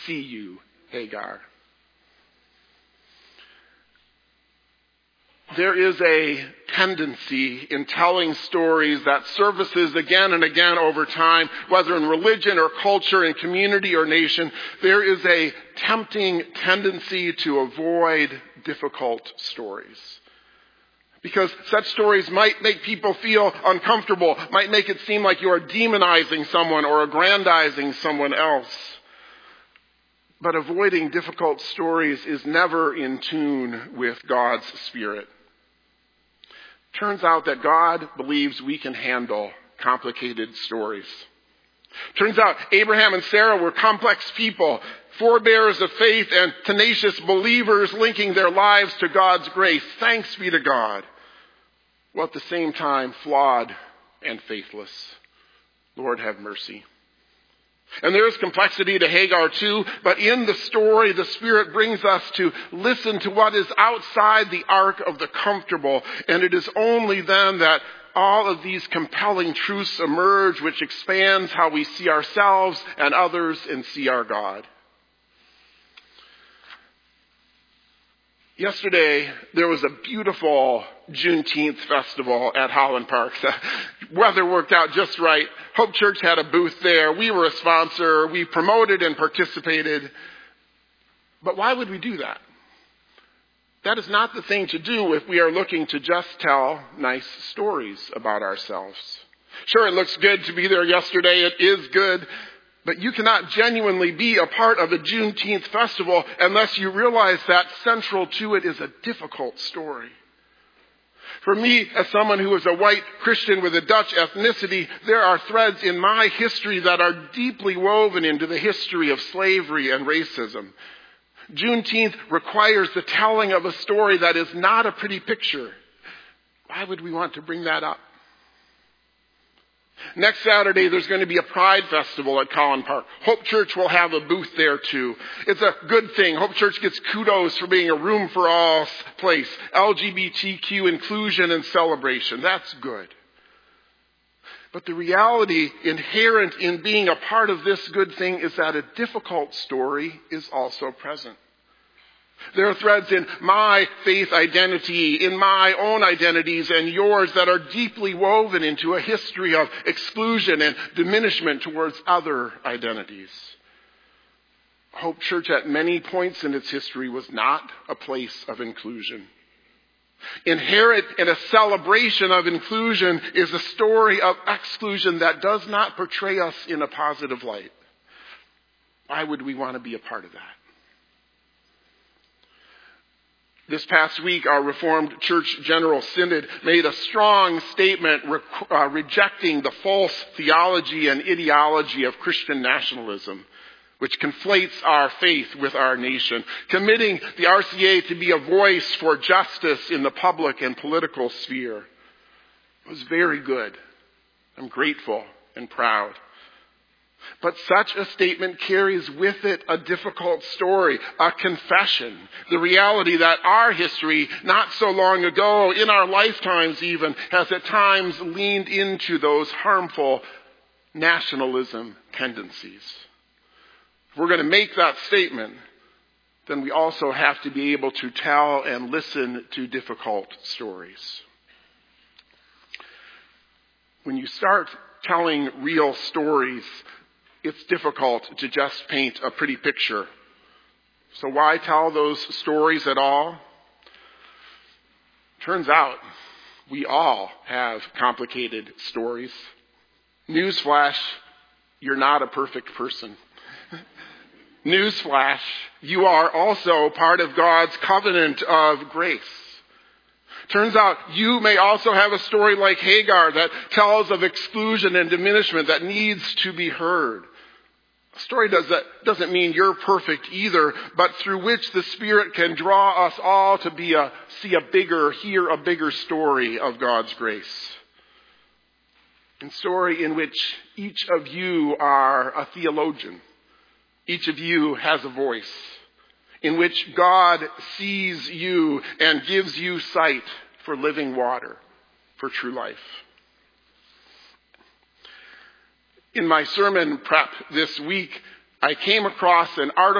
see you, Hagar. There is a tendency in telling stories that surfaces again and again over time, whether in religion or culture, in community or nation. There is a tempting tendency to avoid difficult stories. Because such stories might make people feel uncomfortable, might make it seem like you are demonizing someone or aggrandizing someone else. But avoiding difficult stories is never in tune with God's Spirit. Turns out that God believes we can handle complicated stories. Turns out Abraham and Sarah were complex people, forebears of faith and tenacious believers linking their lives to God's grace. Thanks be to God. While at the same time flawed and faithless. Lord, have mercy. And there is complexity to Hagar too, but in the story, the Spirit brings us to listen to what is outside the ark of the comfortable. And it is only then that all of these compelling truths emerge, which expands how we see ourselves and others and see our God. Yesterday, there was a beautiful Juneteenth festival at Holland Park. Weather worked out just right. Hope Church had a booth there. We were a sponsor. We promoted and participated. But why would we do that? That is not the thing to do if we are looking to just tell nice stories about ourselves. Sure, it looks good to be there yesterday. It is good. But you cannot genuinely be a part of a Juneteenth festival unless you realize that central to it is a difficult story. For me, as someone who is a white Christian with a Dutch ethnicity, there are threads in my history that are deeply woven into the history of slavery and racism. Juneteenth requires the telling of a story that is not a pretty picture. Why would we want to bring that up? Next Saturday, there's going to be a Pride Festival at Collin Park. Hope Church will have a booth there too. It's a good thing. Hope Church gets kudos for being a room for all place. LGBTQ inclusion and celebration. That's good. But the reality inherent in being a part of this good thing is that a difficult story is also present. There are threads in my faith identity, in my own identities and yours that are deeply woven into a history of exclusion and diminishment towards other identities. Hope Church at many points in its history was not a place of inclusion. Inherent in a celebration of inclusion is a story of exclusion that does not portray us in a positive light. Why would we want to be a part of that? This past week, our Reformed Church General Synod made a strong statement rejecting the false theology and ideology of Christian nationalism, which conflates our faith with our nation, committing the RCA to be a voice for justice in the public and political sphere. It was very good. I'm grateful and proud. But such a statement carries with it a difficult story, a confession, the reality that our history, not so long ago, in our lifetimes even, has at times leaned into those harmful nationalism tendencies. If we're going to make that statement, then we also have to be able to tell and listen to difficult stories. When you start telling real stories, it's difficult to just paint a pretty picture. So why tell those stories at all? Turns out we all have complicated stories. Newsflash, you're not a perfect person. Newsflash, you are also part of God's covenant of grace. Turns out you may also have a story like Hagar that tells of exclusion and diminishment that needs to be heard. A story doesn't mean you're perfect either, but through which the Spirit can draw us all to hear a bigger story of God's grace. A story in which each of you are a theologian. Each of you has a voice. In which God sees you and gives you sight for living water, for true life. In my sermon prep this week, I came across an article